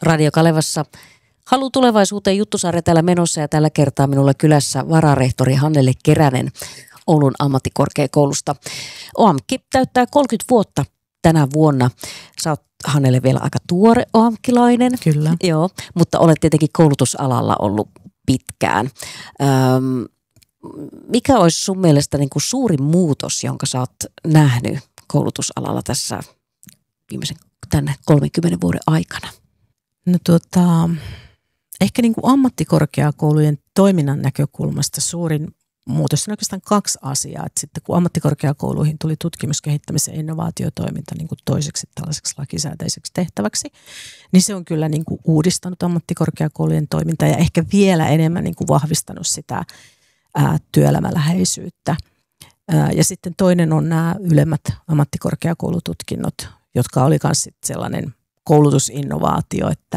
Radio Kalevassa Halu tulevaisuuteen -juttusarja täällä menossa ja tällä kertaa minulla kylässä vararehtori Hannele Keränen Oulun ammattikorkeakoulusta. OAMKki täyttää 30 vuotta tänä vuonna. Sä oot, Hannele, vielä aika tuore OAMKkilainen. Kyllä. Joo, mutta olet tietenkin koulutusalalla ollut pitkään. Mikä olisi sun mielestä niin kuin suurin muutos, jonka sä oot nähnyt koulutusalalla tässä viimeisen tänne 30 vuoden aikana? No ehkä niin kuin ammattikorkeakoulujen toiminnan näkökulmasta suurin muutos on oikeastaan 2 asiaa. Että sitten kun ammattikorkeakouluihin tuli tutkimus-, kehittämis- ja innovaatiotoiminta niin kuin toiseksi tällaiseksi lakisääteiseksi tehtäväksi, niin se on kyllä niin kuin uudistanut ammattikorkeakoulujen toimintaa ja ehkä vielä enemmän niin kuin vahvistanut sitä työelämäläheisyyttä. Ja sitten toinen on nämä ylemmät ammattikorkeakoulututkinnot, jotka oli myös sellainen koulutusinnovaatio, että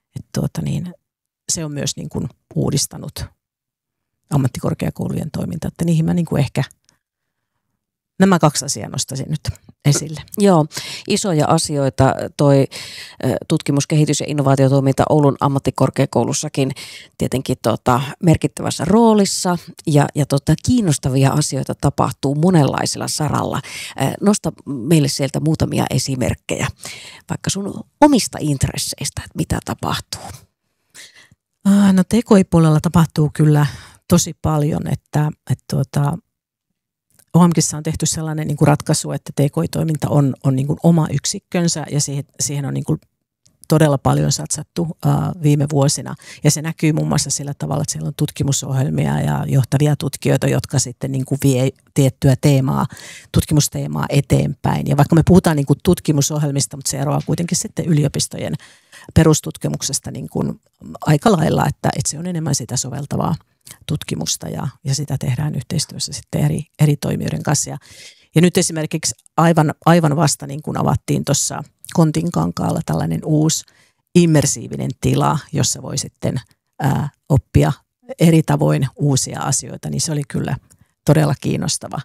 se on myös niin kuin uudistanut ammattikorkeakoulujen toimintaa, että niihin mä niin kuin ehkä nämä 2 asiaa nostaisin nyt esille. Joo, isoja asioita toi tutkimus-, kehitys- ja innovaatiotoiminta Oulun ammattikorkeakoulussakin tietenkin merkittävässä roolissa ja kiinnostavia asioita tapahtuu monenlaisella saralla. Nosta meille sieltä muutamia esimerkkejä, vaikka sun omista intresseistä, että mitä tapahtuu. No TKI-puolella tapahtuu kyllä tosi paljon, että OAMKissa on tehty sellainen niin kuin ratkaisu, että TKI-toiminta on niin kuin oma yksikkönsä ja siihen on niin kuin todella paljon satsattu viime vuosina. Ja se näkyy muun muassa sillä tavalla, että siellä on tutkimusohjelmia ja johtavia tutkijoita, jotka sitten niin kuin vie tiettyä tutkimusteemaa eteenpäin. Ja vaikka me puhutaan niin kuin tutkimusohjelmista, mutta se eroaa kuitenkin sitten yliopistojen perustutkimuksesta niin kuin aika lailla, että se on enemmän sitä soveltavaa tutkimusta ja sitä tehdään yhteistyössä sitten eri toimijoiden kanssa. Ja nyt esimerkiksi aivan vasta niin kuin avattiin tuossa Kontinkankaalla tällainen uusi immersiivinen tila, jossa voi sitten oppia eri tavoin uusia asioita, niin se oli kyllä todella kiinnostava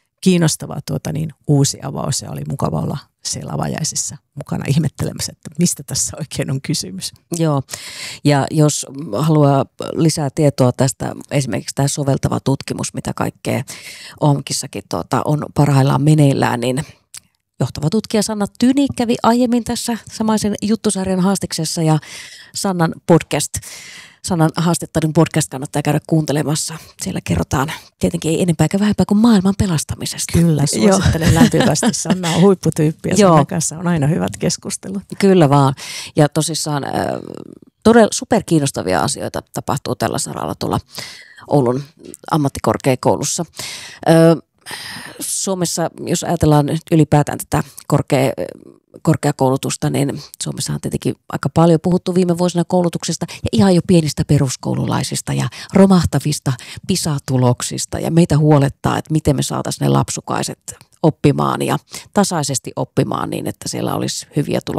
uusi avaus ja oli mukava olla siellä avajaisissa mukana ihmettelemässä, että mistä tässä oikein on kysymys. Joo, ja jos haluaa lisää tietoa tästä, esimerkiksi tämä soveltava tutkimus, mitä kaikkea OAMKissakin on parhaillaan meneillään, niin johtava tutkija Sanna Tyni kävi aiemmin tässä samaisen juttusarjan haastiksessa ja Sannan haastattelun podcast kannattaa käydä kuuntelemassa. Siellä kerrotaan tietenkin ei enempää eikä vähempää kuin maailman pelastamisesta. Kyllä, suosittelen lämpimästi. Sanna on huipputyyppi ja Sannan kanssa on aina hyvät keskustelut. Kyllä vaan. Ja tosissaan todella superkiinnostavia asioita tapahtuu tällä saralla tuolla Oulun ammattikorkeakoulussa. Suomessa, jos ajatellaan ylipäätään tätä korkeakoulutusta, niin Suomessa on tietenkin aika paljon puhuttu viime vuosina koulutuksesta ja ihan jo pienistä peruskoululaisista ja romahtavista PISA-tuloksista ja meitä huolettaa, että miten me saataisiin ne lapsukaiset oppimaan ja tasaisesti oppimaan niin, että siellä olisi hyviä tuloksia